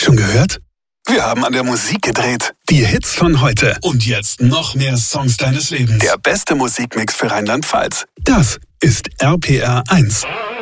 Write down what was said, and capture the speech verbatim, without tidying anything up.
Schon gehört? Wir haben an der Musik gedreht. Die Hits von heute. Und jetzt noch mehr Songs deines Lebens. Der beste Musikmix für Rheinland-Pfalz. Das ist R P R eins.